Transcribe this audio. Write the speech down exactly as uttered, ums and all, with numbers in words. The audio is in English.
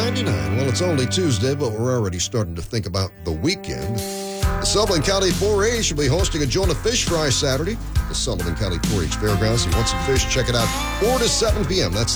ninety-nine. Well, it's only Tuesday, but we're already starting to think about the weekend. The Sullivan County four H will be hosting a Jonah Fish Fry Saturday. The Sullivan County four H Fairgrounds. If you want some fish, check it out. four to seven p.m. That's